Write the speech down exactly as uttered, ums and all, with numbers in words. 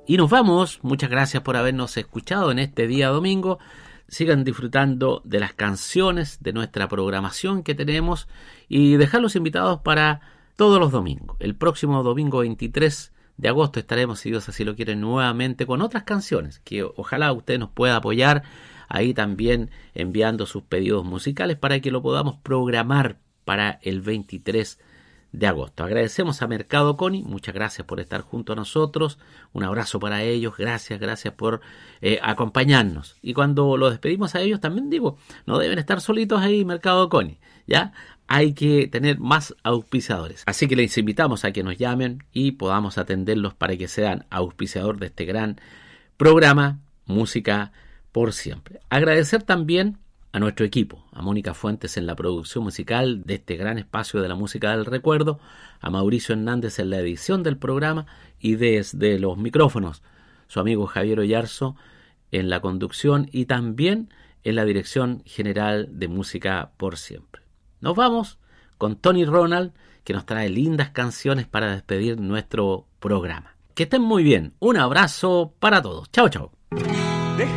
Y nos vamos. Muchas gracias por habernos escuchado en este día domingo. Sigan disfrutando de las canciones, de nuestra programación que tenemos y dejarlos invitados para todos los domingos. El próximo domingo veintitrés de agosto estaremos, si Dios así lo quiere, nuevamente con otras canciones que ojalá usted nos pueda apoyar ahí también enviando sus pedidos musicales para que lo podamos programar para el veintitrés de agosto. Agradecemos a Mercado Connie, muchas gracias por estar junto a nosotros, un abrazo para ellos, gracias, gracias por eh, acompañarnos. Y cuando los despedimos a ellos también digo, no deben estar solitos ahí Mercado Connie, ¿ya? Hay que tener más auspiciadores. Así que les invitamos a que nos llamen y podamos atenderlos para que sean auspiciador de este gran programa Música por Siempre. Agradecer también a nuestro equipo, a Mónica Fuentes en la producción musical de este gran espacio de la música del recuerdo, a Mauricio Hernández en la edición del programa y desde los micrófonos, su amigo Javier Oyarzo en la conducción y también en la dirección general de Música por Siempre. Nos vamos con Tony Ronald, que nos trae lindas canciones para despedir nuestro programa. Que estén muy bien. Un abrazo para todos. Chao, chao.